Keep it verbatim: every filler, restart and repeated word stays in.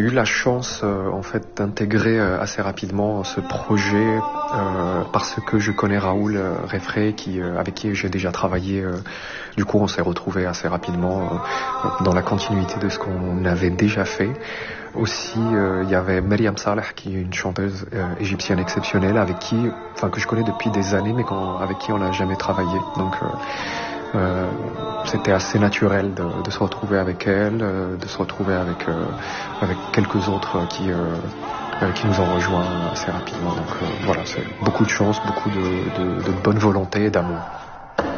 eu la chance euh, en fait d'intégrer euh, assez rapidement ce projet euh, parce que je connais Raoul euh, Refré qui, euh, avec qui j'ai déjà travaillé. Euh, du coup, on s'est retrouvés assez rapidement euh, dans la continuité de ce qu'on avait déjà fait. Aussi, euh, il y avait Myriam Saleh qui est une chanteuse euh, égyptienne exceptionnelle avec qui, enfin que je connais depuis des années, mais quand, avec qui on n'a jamais travaillé. Donc euh, euh, c'était assez naturel de, de se retrouver avec elle, euh, de se retrouver avec euh, avec quelques autres qui euh, euh, qui nous ont rejoints assez rapidement. Donc euh, voilà, c'est beaucoup de chance, beaucoup de, de, de bonne volonté et d'amour.